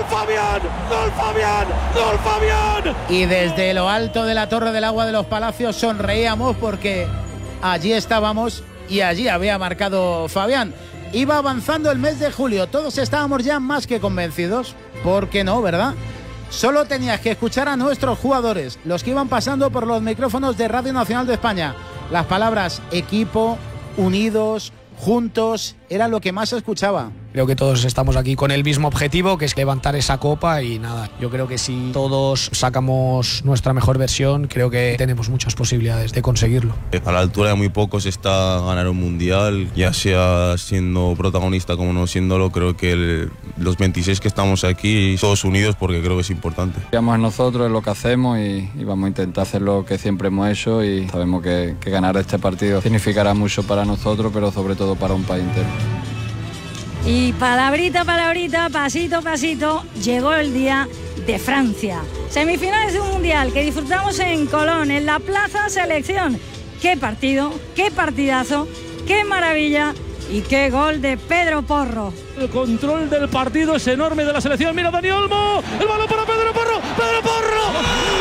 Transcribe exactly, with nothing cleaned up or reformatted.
Fabián! ¡Gol Fabián! ¡Gol Fabián! Y desde lo alto de la Torre del Agua de los Palacios sonreíamos porque allí estábamos y allí había marcado Fabián. Iba avanzando el mes de julio, todos estábamos ya más que convencidos. ¿Por qué no, verdad? Solo tenías que escuchar a nuestros jugadores, los que iban pasando por los micrófonos de Radio Nacional de España. Las palabras equipo, unidos, juntos, era lo que más se escuchaba. Creo que todos estamos aquí con el mismo objetivo, que es levantar esa copa y nada. Yo creo que si todos sacamos nuestra mejor versión, creo que tenemos muchas posibilidades de conseguirlo. A la altura de muy pocos está ganar un mundial, ya sea siendo protagonista como no siéndolo. Creo que el, los veintiséis que estamos aquí, todos unidos, porque creo que es importante. Confiamos en nosotros, en lo que hacemos y, y vamos a intentar hacer lo que siempre hemos hecho y sabemos que, que ganar este partido significará mucho para nosotros, pero sobre todo para un país entero. Y palabrita, palabrita, pasito, pasito, llegó el día de Francia. Semifinales de un mundial que disfrutamos en Colón, en la Plaza Selección. ¡Qué partido! ¡Qué partidazo! ¡Qué maravilla! Y qué gol de Pedro Porro. El control del partido es enorme de la selección. Mira Dani Olmo. El balón para Pedro Porro. Pedro Porro.